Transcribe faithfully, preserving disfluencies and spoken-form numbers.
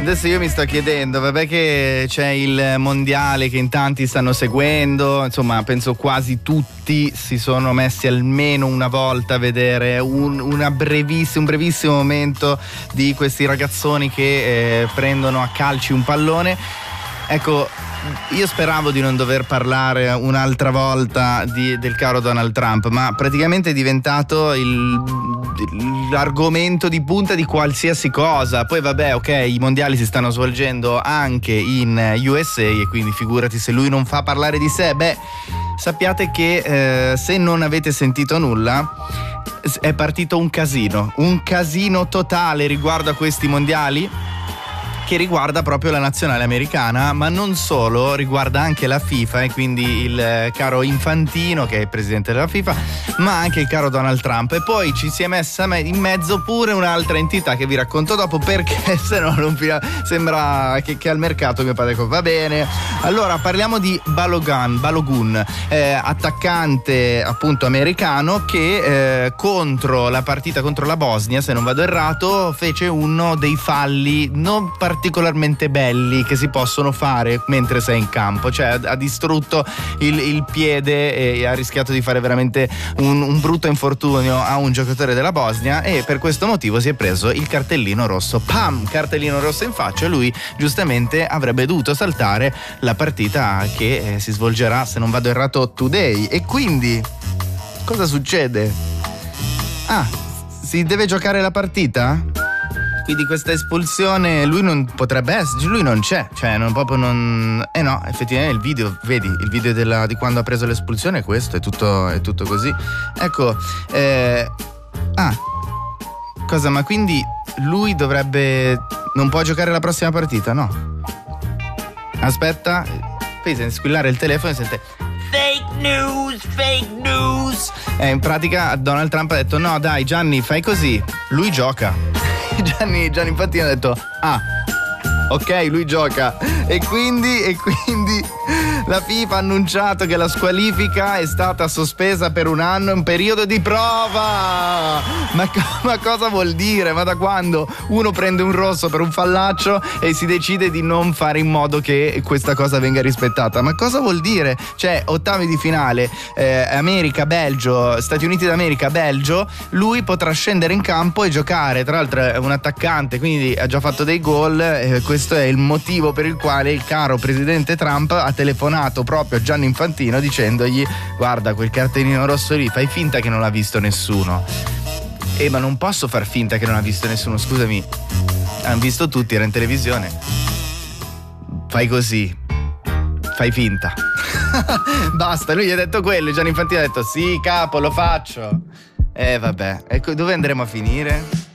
Adesso io mi sto chiedendo, vabbè che c'è il mondiale che in tanti stanno seguendo, insomma penso quasi tutti si sono messi almeno una volta a vedere un, una brevissima, un brevissimo momento di questi ragazzoni che eh, prendono a calci un pallone. Ecco, io speravo di non dover parlare un'altra volta di, del caro Donald Trump, ma praticamente è diventato il, l'argomento di punta di qualsiasi cosa. Poi vabbè, ok, i mondiali si stanno svolgendo anche in U S A e quindi figurati se lui non fa parlare di sé. Beh, sappiate che eh, se non avete sentito nulla, è partito un casino, un casino totale riguardo a questi mondiali, che riguarda proprio la nazionale americana, ma non solo, riguarda anche la FIFA e quindi il caro Infantino, che è il presidente della FIFA, ma anche il caro Donald Trump. E poi ci si è messa in mezzo pure un'altra entità che vi racconto dopo, perché se no non vi sembra che, che al mercato mio padre va bene. Allora parliamo di Balogun, Balogun eh, attaccante appunto americano che eh, contro la partita contro la Bosnia, se non vado errato, fece uno dei falli non particolarmente particolarmente belli che si possono fare mentre sei in campo, cioè ha distrutto il, il piede e ha rischiato di fare veramente un, un brutto infortunio a un giocatore della Bosnia, e per questo motivo si è preso il cartellino rosso, pam, cartellino rosso in faccia. Lui giustamente avrebbe dovuto saltare la partita che eh, si svolgerà, se non vado errato, today. E quindi cosa succede? Ah, si deve giocare la partita? Quindi questa espulsione lui non potrebbe essere, lui non c'è, cioè non proprio non. Eh no, effettivamente il video, vedi, il video della, di quando ha preso l'espulsione è questo, è tutto, è tutto così. Ecco, eh, ah, cosa, ma quindi lui dovrebbe. Non può giocare la prossima partita, no? Aspetta, poi sente squillare il telefono e sente fake news, fake news. Eh, in pratica Donald Trump ha detto no dai Gianni, fai così, lui gioca. Gianni, Gianni Infantino ha detto ah, ok, lui gioca. E quindi, e quindi la FIFA ha annunciato che la squalifica è stata sospesa per un anno, un periodo di prova. Ma, ma cosa vuol dire? Ma da quando uno prende un rosso per un fallaccio e si decide di non fare in modo che questa cosa venga rispettata? Ma cosa vuol dire? Cioè, ottavi di finale, eh, America, Belgio, Stati Uniti d'America, Belgio, lui potrà scendere in campo e giocare. Tra l'altro è un attaccante, quindi ha già fatto dei gol. Eh, questo è il motivo per il quale il caro presidente Trump ha telefonato proprio a Gianni Infantino dicendogli guarda, quel cartellino rosso lì fai finta che non l'ha visto nessuno. Eh, ma non posso far finta che non ha visto nessuno, scusami, hanno visto tutti, era in televisione. Fai così, fai finta. Basta, lui gli ha detto quello, Gianni Infantino ha detto sì capo, lo faccio. Eh vabbè, ecco, dove andremo a finire?